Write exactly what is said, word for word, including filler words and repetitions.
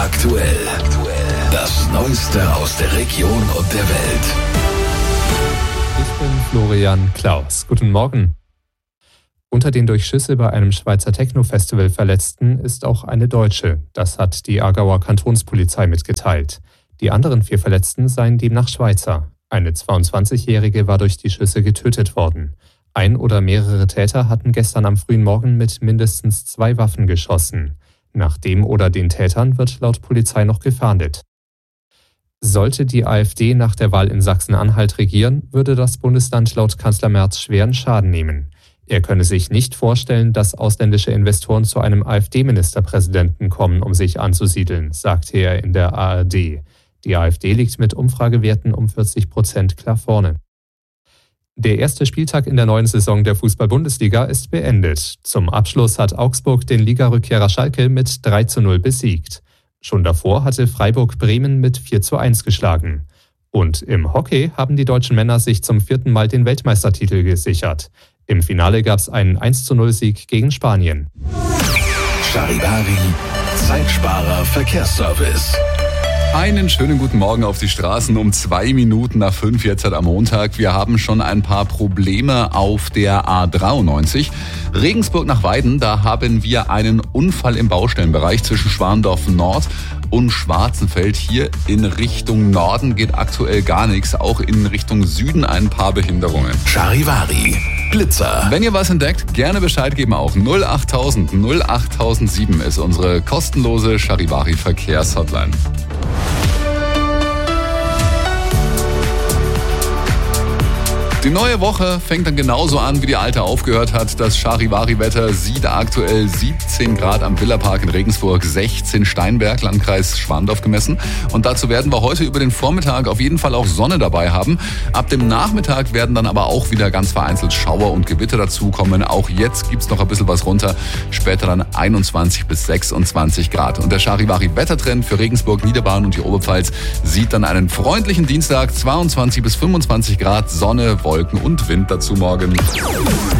aktuell. Das Neueste aus der Region und der Welt. Ich bin Florian Klaus. Guten Morgen. Unter den durch Schüsse bei einem Schweizer Techno-Festival Verletzten ist auch eine Deutsche. Das hat die Aargauer Kantonspolizei mitgeteilt. Die anderen vier Verletzten seien demnach Schweizer. Eine zweiundzwanzigjährige war durch die Schüsse getötet worden. Ein oder mehrere Täter hatten gestern am frühen Morgen mit mindestens zwei Waffen geschossen. Nach dem oder den Tätern wird laut Polizei noch gefahndet. Sollte die AfD nach der Wahl in Sachsen-Anhalt regieren, würde das Bundesland laut Kanzler Merz schweren Schaden nehmen. Er könne sich nicht vorstellen, dass ausländische Investoren zu einem AfD-Ministerpräsidenten kommen, um sich anzusiedeln, sagte er in der A R D. Die AfD liegt mit Umfragewerten um vierzig Prozent klar vorne. Der erste Spieltag in der neuen Saison der Fußball-Bundesliga ist beendet. Zum Abschluss hat Augsburg den Ligarückkehrer Schalke mit drei zu null besiegt. Schon davor hatte Freiburg Bremen mit vier zu eins geschlagen. Und im Hockey haben die deutschen Männer sich zum vierten Mal den Weltmeistertitel gesichert. Im Finale gab es einen eins zu null Sieg gegen Spanien. Charivari, Zeitsparer Verkehrsservice. Einen schönen guten Morgen auf die Straßen um zwei Minuten nach fünf jetzt am Montag. Wir haben schon ein paar Probleme auf der A dreiundneunzig. Regensburg nach Weiden, da haben wir einen Unfall im Baustellenbereich zwischen Schwandorf Nord und Schwarzenfeld. Hier in Richtung Norden geht aktuell gar nichts, auch in Richtung Süden ein paar Behinderungen. Charivari, Blitzer. Wenn ihr was entdeckt, gerne Bescheid geben auch. null achttausend null achttausendsieben ist unsere kostenlose Charivari Verkehrshotline. Die neue Woche fängt dann genauso an, wie die alte aufgehört hat. Das Charivari-Wetter sieht aktuell siebzehn Grad am Villapark in Regensburg, sechzehn Steinberg, Landkreis Schwandorf gemessen. Und dazu werden wir heute über den Vormittag auf jeden Fall auch Sonne dabei haben. Ab dem Nachmittag werden dann aber auch wieder ganz vereinzelt Schauer und Gewitter dazukommen. Auch jetzt gibt's noch ein bisschen was runter. Später dann einundzwanzig bis sechsundzwanzig Grad. Und der Charivari-Wettertrend für Regensburg, Niederbayern und die Oberpfalz sieht dann einen freundlichen Dienstag, zweiundzwanzig bis fünfundzwanzig Grad, Sonne, Wolken und Wind dazu morgen.